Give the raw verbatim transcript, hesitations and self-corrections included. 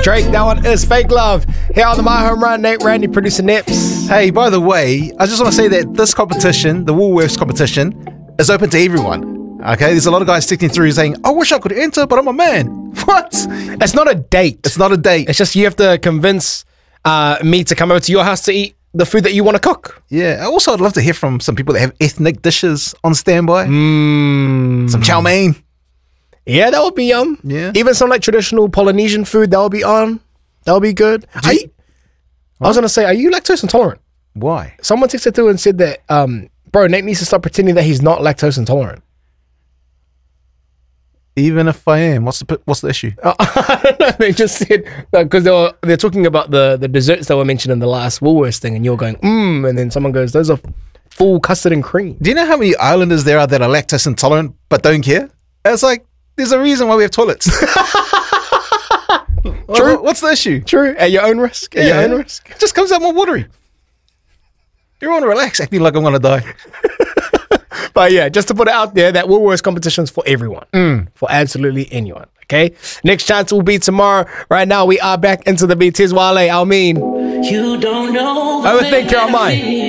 Drake, that one is Fake Love. Here on the My Home Run, Nate Randy, producer Nips. Hey, by the way, I just want to say that this competition, the Woolworths competition, is open to everyone. Okay, there's a lot of guys sticking through saying, I wish I could enter, but I'm a man. What? It's not a date. It's not a date. It's just you have to convince uh, me to come over to your house to eat the food that you want to cook. Yeah, also I'd love to hear from some people that have ethnic dishes on standby. Mm. Some chow mein. Yeah, that would be yum. Yeah. Even some like traditional Polynesian food, that would be on. That would be good. Do you- you, I was going to say, are you lactose intolerant? Why? Someone texted through and said that, um, bro, Nate needs to stop pretending that he's not lactose intolerant. Even if I am, what's the what's the issue? Uh, I don't know. They just said, because they were, they're talking about the, the desserts that were mentioned in the last Woolworths thing, and you're going, mmm, and then someone goes, those are full custard and cream. Do you know how many islanders there are that are lactose intolerant but don't care? It's like, there's a reason why we have toilets. True. What's the issue? True. At your own risk. At Yeah. your own risk. It just comes out more watery. Everyone relax, acting like I'm going to die. But yeah, just to put it out there, that Woolworths competition's for everyone. Mm. For absolutely anyone. Okay? Next chance will be tomorrow. Right now, we are back into the beat. Here's Wale, I mean. You don't know. Overthink your mind.